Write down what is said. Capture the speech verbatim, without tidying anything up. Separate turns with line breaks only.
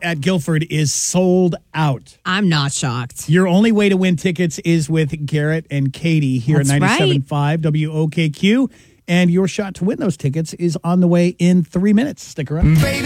at Guilford is sold out.
I'm not shocked.
Your only way to win tickets is with Garrett and Katie here
That's
at ninety-seven point five
right.
W O K Q. And your shot to win those tickets is on the way in three minutes. Stick around.
Baby.